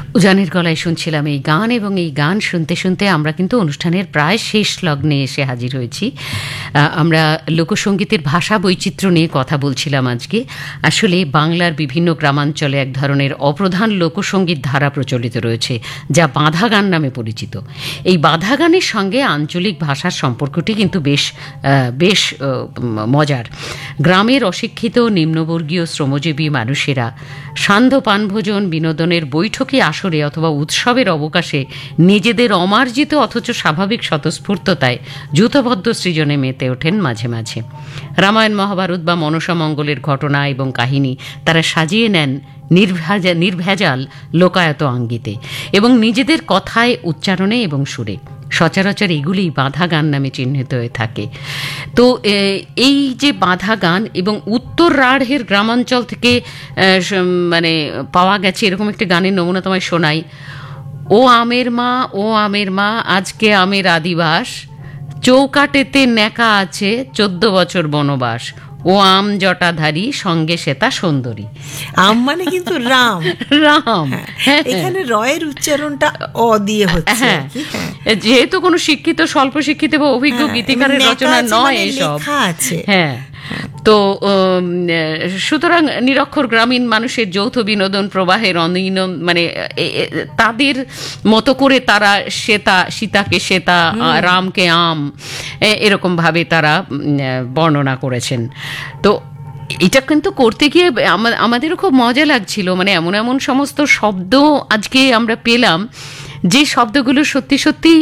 উজানের গলায় শুনছিলাম এই গান, এবং এই গান শুনতে শুনতে আমরা কিন্তু অনুষ্ঠানের প্রায় শেষ লগ্নে এসে হাজির হয়েছি। আমরা লোকসঙ্গীতের ভাষা বৈচিত্র্য নিয়ে কথা বলছিলাম আজকে। আসলে বাংলার বিভিন্ন গ্রামাঞ্চলে এক ধরনের অপ্রধান লোকসঙ্গীত ধারা প্রচলিত রয়েছে, যা বাঁধা গান নামে পরিচিত। এই বাঁধা গানের সঙ্গে আঞ্চলিক ভাষার সম্পর্কটি কিন্তু বেশ মজার। গ্রামের অশিক্ষিত নিম্নবর্গীয় শ্রমজীবী মানুষেরা সান্ধ্য পানভোজন বিনোদনের বৈঠকে আসরে অথবা উৎসবের অবকাশে নিজেদের অমার্জিত অথচ স্বাভাবিক স্বতঃস্ফূর্ততায় যূথবদ্ধ সৃজনে মেতে ওঠেন মাঝে মাঝে। রামায়ণ, মহাভারত বা মনসা মঙ্গলের ঘটনা এবং কাহিনী তারা সাজিয়ে নেন নির্ভেজাল লোকায়ত আঙ্গিতে এবং নিজেদের কথায়, উচ্চারণে এবং সুরে। সচরাচর এগুলি বাঁধা গান নামে চিহ্নিত হয়ে থাকে। তো এই যে বাঁধা গান এবং উত্তর রাঢ়ের গ্রামাঞ্চল থেকে মানে পাওয়া গেছে এরকম একটা গানের নমুনা তোমায় শোনাই। ও আমের মা, ও আমের মা, আজকে আমের আদিবাস, চৌকাটেতে ন্যাকা আছে 14 বছর বনবাস, ও আম জটাধারী, সঙ্গে শ্বেতা সুন্দরী। আম মানে কিন্তু রাম, রাম। এখানে রয়ের উচ্চারণটা অ দিয়ে হচ্ছে। যেহেতু কোনো শিক্ষিত, স্বল্প শিক্ষিত বা অভিজ্ঞ গীতিকারের রচনা নয় এসব। হ্যাঁ, তো সুতরাং নিরক্ষর গ্রামীণ মানুষের যৌথ বিনোদন প্রবাহের মানে তাদের মতো করে তারা সীতাকে শ্বেতা, রামকে আম, এরকম ভাবে তারা বর্ণনা করেছেন। তো এটা কিন্তু করতে গিয়ে আমাদেরও খুব মজা লাগছিল। মানে এমন এমন সমস্ত শব্দ আজকে আমরা পেলাম যে শব্দগুলো সত্যি সত্যি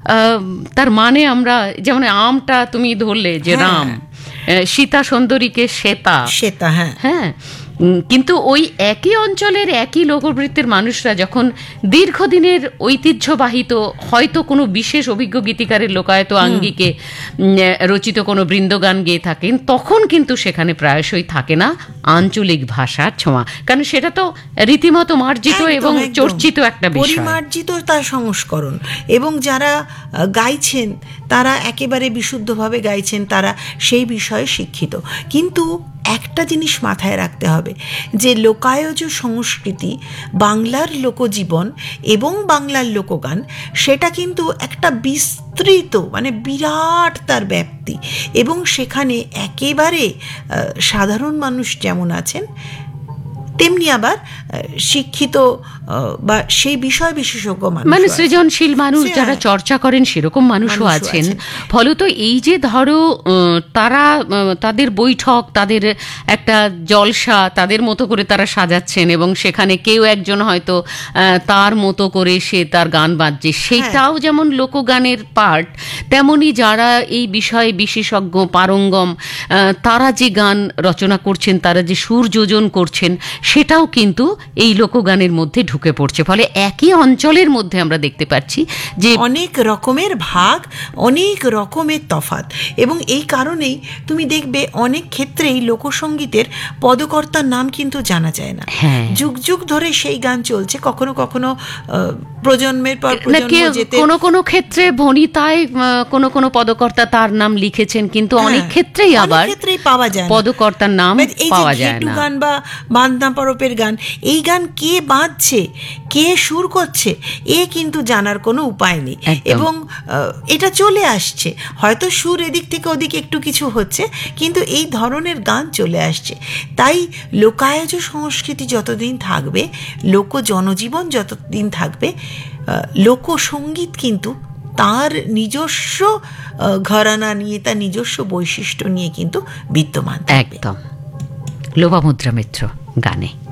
তার মানে আমরা, যেমন আমটা তুমি ধরলে যে রাম, সীতা সুন্দরীকে শ্বেতা, হ্যাঁ। কিন্তু ওই একই অঞ্চলের একই লোকবৃত্তের মানুষরা যখন দীর্ঘদিনের ঐতিহ্যবাহিত হয়তো কোনো বিশেষ অভিজ্ঞ গীতিকারের লোকায়ত আঙ্গিকে রচিত কোনো বৃন্দগান গেয়ে থাকেন, তখন কিন্তু সেখানে প্রায়শই থাকে না আঞ্চলিক ভাষার ছোঁয়া, কারণ সেটা তো রীতিমতো মার্জিত এবং চর্চিত একটা বিষয়, পরিমার্জিত তার সংস্করণ। এবং যারা গাইছেন তারা একেবারে বিশুদ্ধভাবে গাইছেন, তারা সেই বিষয়ে শিক্ষিত। কিন্তু একটা জিনিস মাথায় রাখতে হবে যে লোকায়জ সংস্কৃতি, বাংলার লোকজীবন এবং বাংলার লোকগান, সেটা কিন্তু একটা বিস্তৃত, মানে বিরাট তার ব্যাপ্তি। এবং সেখানে একেবারে সাধারণ মানুষ যেমন আছেন, তেমনি আবার শিক্ষিত বা সেই বিষয় বিশেষজ্ঞ মানে সৃজনশীল মানুষ যারা চর্চা করেন সেরকম মানুষও আছেন। ফলত এই যে ধরো তারা তাদের বৈঠক, তাদের একটা জলসা তাদের মতো করে তারা সাজাচ্ছেন এবং সেখানে কেউ একজন হয়তো তার মতো করে সে তার গান বাজছে, সেটাও যেমন লোকগানের পার্ট, তেমনি যারা এই বিষয়ে বিশেষজ্ঞ, পারঙ্গম, তারা যে গান রচনা করছেন, তারা যে সুর যোজন করছেন, সেটাও কিন্তু এই লোকগানের মধ্যে ঢুকে পড়ছে। ফলে একই অঞ্চলের মধ্যে আমরা দেখতে পাচ্ছি যে অনেক রকমের ভাগ, অনেক রকমের তফাৎ। এবং এই কারণেই তুমি দেখবে অনেক ক্ষেত্রেই লোকসঙ্গীতের পদকর্তার নাম কিন্তু জানা যায় না। যুগ যুগ ধরে সেই গান চলছে, কখনো কখনো প্রজন্মের পর প্রজন্ম যেতে, কোনো ক্ষেত্রে ভনিতায় কোনো পদকর্তা তার নাম লিখেছেন, কিন্তু অনেক ক্ষেত্রেই আবার পাওয়া যায় পদকর্তার নাম পাওয়া যায় না। গান বা বান্দনা পরপের গান, এই গান কে বাঁধছে, কে সুর করছে, এ কিন্তু জানার কোনো উপায় নেই। এবং এটা চলে আসছে, হয়তো সুর এদিক থেকে ওদিক একটু কিছু হচ্ছে, কিন্তু এই ধরনের গান চলে আসছে। তাই লোকায়জ সংস্কৃতি যতদিন থাকবে, লোক জনজীবন যতদিন থাকবে, লোকসঙ্গীত কিন্তু তার নিজস্ব ঘরানা নিয়ে, তার নিজস্ব বৈশিষ্ট্য নিয়ে কিন্তু বিদ্যমান। একদম। লোপামুদ্রা মিত্র গানে।